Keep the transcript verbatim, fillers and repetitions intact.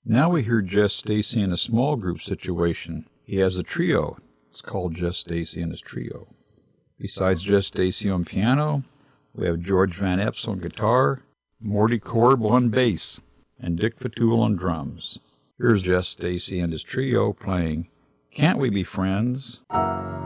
Now we hear Jess Stacy in a small group situation. He has a trio. It's called Jess Stacy and his trio. Besides Jess Stacy on piano, we have George Van Epps on guitar, Morty Korb on bass, and Dick Fatul on drums. Here's Jess Stacy and his trio playing Can't We Be Friends?